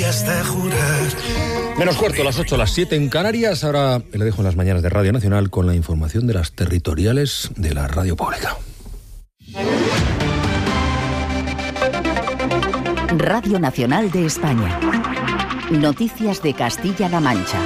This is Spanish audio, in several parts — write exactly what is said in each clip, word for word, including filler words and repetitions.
habías de jurar. Menos cuarto, las ocho, las siete en Canarias. Ahora le dejo en las mañanas de Radio Nacional con la información de las territoriales de la radio pública. Radio Nacional de España. Noticias de Castilla-La Mancha.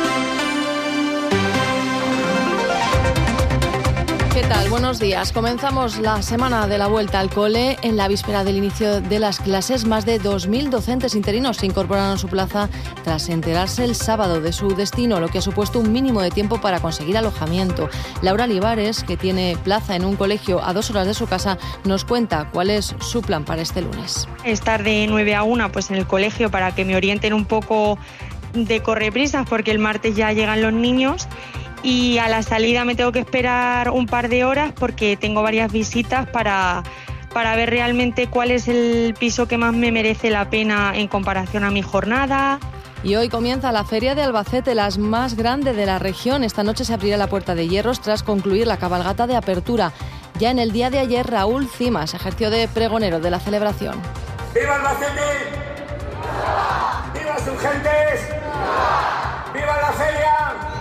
¿Qué tal? Buenos días. Comenzamos la semana de la vuelta al cole. En la víspera del inicio de las clases, más de dos mil docentes interinos se incorporaron a su plaza tras enterarse el sábado de su destino, lo que ha supuesto un mínimo de tiempo para conseguir alojamiento. Laura Olivares, que tiene plaza en un colegio a dos horas de su casa, nos cuenta cuál es su plan para este lunes. Estar de nueve a una pues en el colegio para que me orienten un poco de correprisas, porque el martes ya llegan los niños. Y a la salida me tengo que esperar un par de horas porque tengo varias visitas para, para ver realmente cuál es el piso que más me merece la pena en comparación a mi jornada. Y hoy comienza la Feria de Albacete, la más grande de la región. Esta noche se abrirá la Puerta de Hierros tras concluir la cabalgata de apertura. Ya en el día de ayer, Raúl Cimas ejerció de pregonero de la celebración. ¡Viva Albacete! ¡Viva! ¡Viva sus gentes! ¡Viva! ¡Viva la feria!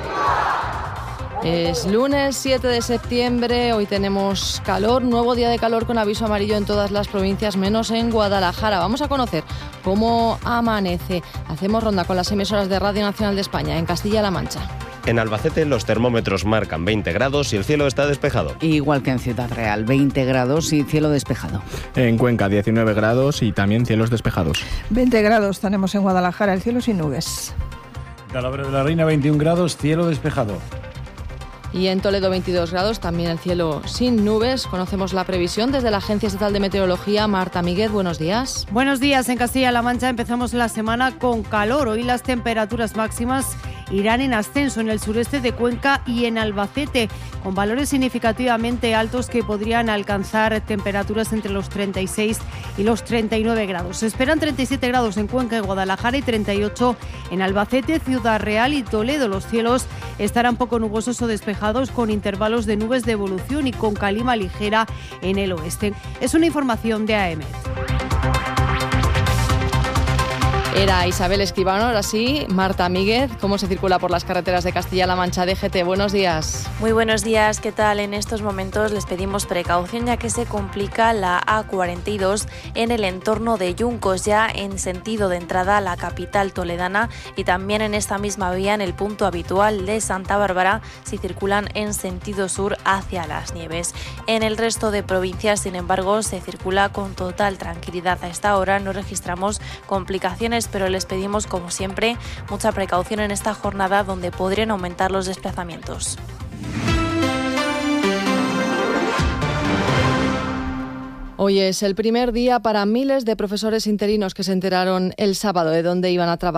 Es lunes siete de septiembre, hoy tenemos calor, nuevo día de calor con aviso amarillo en todas las provincias menos en Guadalajara. Vamos a conocer cómo amanece. Hacemos ronda con las emisoras de Radio Nacional de España en Castilla-La Mancha. En Albacete los termómetros marcan veinte grados y el cielo está despejado. Igual que en Ciudad Real, veinte grados y cielo despejado. En Cuenca diecinueve grados y también cielos despejados. veinte grados tenemos en Guadalajara, el cielo sin nubes. Talavera de la Reina veintiún grados, cielo despejado. Y en Toledo veintidós grados, también el cielo sin nubes. Conocemos la previsión desde la Agencia Estatal de Meteorología. Marta Míguez, buenos días. Buenos días. En Castilla-La Mancha empezamos la semana con calor. Hoy las temperaturas máximas irán en ascenso en el sureste de Cuenca y en Albacete, con valores significativamente altos que podrían alcanzar temperaturas entre los treinta y seis y los treinta y nueve grados. Se esperan treinta y siete grados en Cuenca y Guadalajara y treinta y ocho en Albacete, Ciudad Real y Toledo. Los cielos estarán poco nubosos o despejados, con intervalos de nubes de evolución y con calima ligera en el oeste. Es una información de A E M E T. Era Isabel Escribano, ahora sí, Marta Míguez. ¿Cómo se circula por las carreteras de Castilla-La Mancha? D G T, buenos días. Muy buenos días, ¿qué tal? En estos momentos les pedimos precaución ya que se complica la A cuarenta y dos en el entorno de Yuncos, ya en sentido de entrada a la capital toledana, y también en esta misma vía en el punto habitual de Santa Bárbara si circulan en sentido sur hacia Las Nieves. En el resto de provincias, sin embargo, se circula con total tranquilidad. A esta hora no registramos complicaciones, pero les pedimos, como siempre, mucha precaución en esta jornada donde podrían aumentar los desplazamientos. Hoy es el primer día para miles de profesores interinos que se enteraron el sábado de dónde iban a trabajar.